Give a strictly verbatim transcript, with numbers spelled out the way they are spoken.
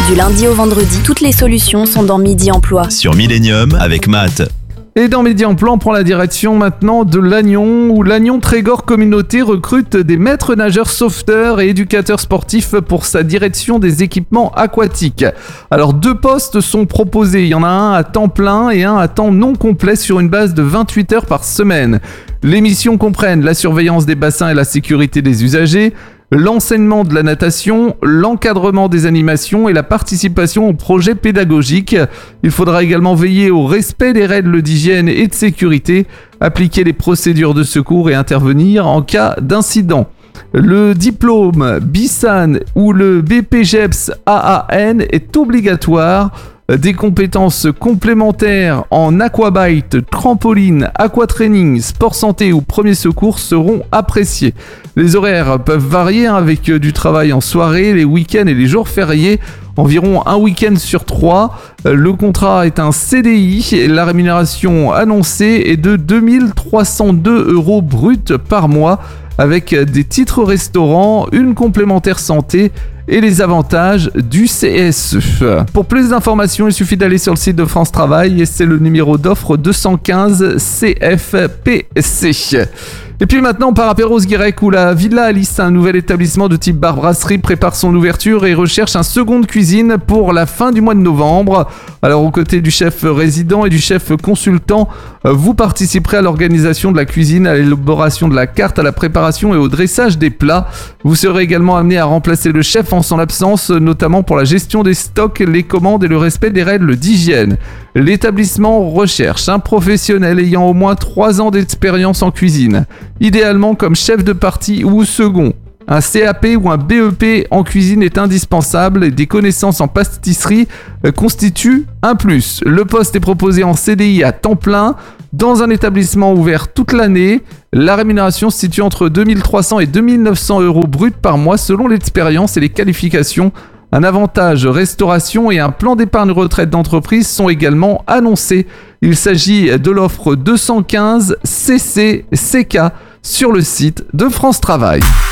Du lundi au vendredi, toutes les solutions sont dans Midi Emploi. Sur Millennium avec Matt. Et dans Midi Emploi, on prend la direction maintenant de Lannion, où Lannion Trégor Communauté recrute des maîtres nageurs sauveteurs et éducateurs sportifs pour sa direction des équipements aquatiques. Alors deux postes sont proposés, il y en a un à temps plein et un à temps non complet sur une base de vingt-huit heures par semaine. Les missions comprennent la surveillance des bassins et la sécurité des usagers, l'enseignement de la natation, l'encadrement des animations et la participation aux projets pédagogiques. Il faudra également veiller au respect des règles d'hygiène et de sécurité, appliquer les procédures de secours et intervenir en cas d'incident. Le diplôme B I S A N ou le B P G E P S A A N est obligatoire. Des compétences complémentaires en aquabite, trampoline, aquatraining, sport santé ou premier secours seront appréciées. Les horaires peuvent varier avec du travail en soirée, les week-ends et les jours fériés, environ un week-end sur trois. Le contrat est un C D I et la rémunération annoncée est de deux mille trois cent deux euros bruts par mois avec des titres restaurants, une complémentaire santé et les avantages du C S E. Pour plus d'informations, il suffit d'aller sur le site de France Travail et c'est le numéro d'offre deux cent quinze C F P C. Et puis maintenant, on part à Perros-Guirec où la Villa Alice, un nouvel établissement de type bar-brasserie, prépare son ouverture et recherche un second de cuisine pour la fin du mois de novembre. Alors aux côtés du chef résident et du chef consultant, vous participerez à l'organisation de la cuisine, à l'élaboration de la carte, à la préparation et au dressage des plats. Vous serez également amené à remplacer le chef en son absence, notamment pour la gestion des stocks, les commandes et le respect des règles d'hygiène. L'établissement recherche un professionnel ayant au moins trois ans d'expérience en cuisine, idéalement comme chef de partie ou second. Un C A P ou un B E P en cuisine est indispensable et des connaissances en pâtisserie constituent un plus. Le poste est proposé en C D I à temps plein dans un établissement ouvert toute l'année. La rémunération se situe entre deux mille trois cents et deux mille neuf cents euros bruts par mois selon l'expérience et les qualifications. Un avantage restauration et un plan d'épargne retraite d'entreprise sont également annoncés. Il s'agit de l'offre deux cent quinze C C C K sur le site de France Travail.